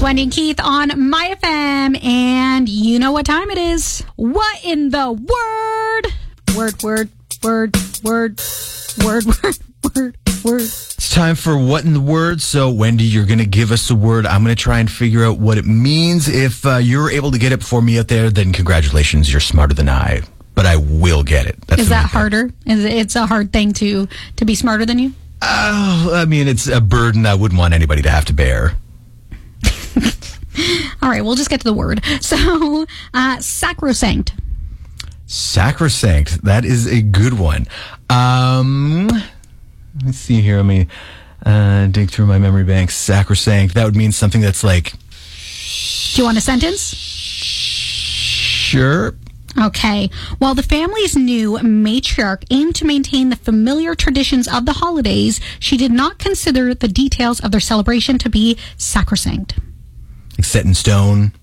It's Wendy and Keith on My FM, and you know what time it is. What in the word? Word. It's time for What in the Word. So, Wendy, you're going to give us a word. I'm going to try and figure out what it means. If you're able to get it before me out there, then congratulations, you're smarter than I. But I will get it. Is that harder? It's a hard thing to be smarter than you? Oh, I mean, it's a burden I wouldn't want anybody to have to bear. All right, we'll just get to the word. So, sacrosanct. Sacrosanct. That is a good one. Let's see here. Let me dig through my memory bank. Sacrosanct. That would mean something that's like... Do you want a sentence? Sure. Okay. While the family's new matriarch aimed to maintain the familiar traditions of the holidays, she did not consider the details of their celebration to be sacrosanct. Like set in stone?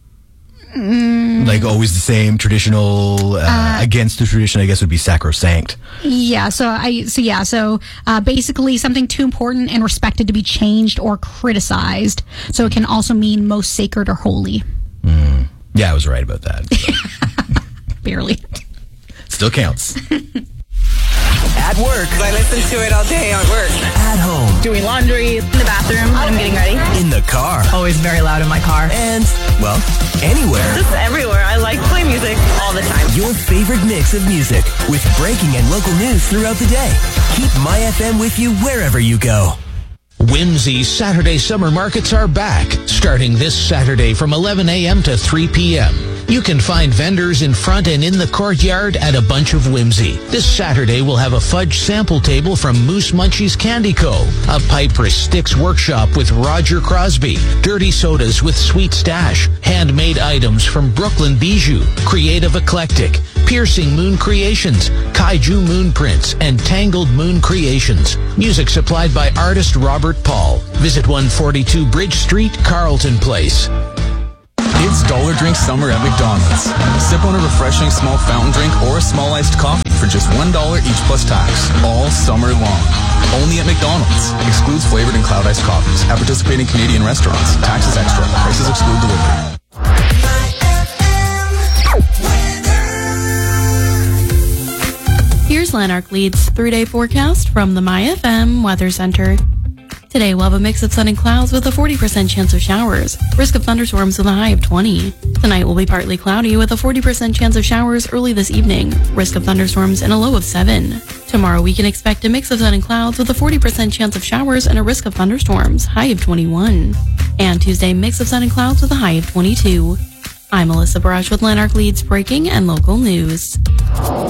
Like always the same traditional, against the tradition, I guess would be sacrosanct. Yeah, so basically something too important and respected to be changed or criticized. So it can also mean most sacred or holy. Yeah, I was right about that. So. Barely. Still counts. At work. I listen to it all day at work. At home. Doing laundry, in the bathroom when I'm getting ready. In the car. Always very loud in my car. And, well, anywhere. Just everywhere. I like to play music all the time. Your favorite mix of music with breaking and local news throughout the day. Keep My FM with you wherever you go. Whimsy Saturday summer markets are back, starting this Saturday from 11 a.m. to 3 p.m. You can find vendors in front and in the courtyard at a bunch of Whimsy. This Saturday we'll have a fudge sample table from Moose Munchies Candy Co., a Piper's Sticks workshop with Roger Crosby, dirty sodas with Sweet Stash, handmade items from Brooklyn Bijou, Creative Eclectic, Piercing Moon Creations, Kaiju Moon Prints, and Tangled Moon Creations. Music supplied by artist Robert Paul. Visit 142 Bridge Street, Carlton Place. It's Dollar Drink Summer at McDonald's. Sip on a refreshing small fountain drink or a small iced coffee for just $1 each plus tax, all summer long. Only at McDonald's. Excludes flavored and cloud iced coffees. At participating Canadian restaurants. Taxes extra. Prices exclude delivery. Here's Lanark Leeds 3-day forecast from the My FM Weather Center. Today we'll have a mix of sun and clouds with a 40% chance of showers. Risk of thunderstorms with a high of 20. Tonight will be partly cloudy with a 40% chance of showers early this evening. Risk of thunderstorms and a low of 7. Tomorrow we can expect a mix of sun and clouds with a 40% chance of showers and a risk of thunderstorms, high of 21. And Tuesday, mix of sun and clouds with a high of 22. I'm Melissa Barrage with Lanark Leeds breaking and local news.